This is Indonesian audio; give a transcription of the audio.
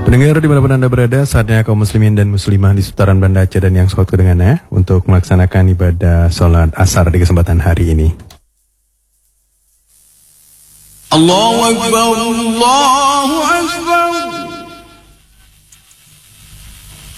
Pendengar dimanapun Anda berada, saatnya kaum muslimin dan muslimah di seputaran Banda Aceh dan yang sholat kedengannya untuk melaksanakan ibadah sholat asar di kesempatan hari ini. Allahu Akbar, Allahu Akbar.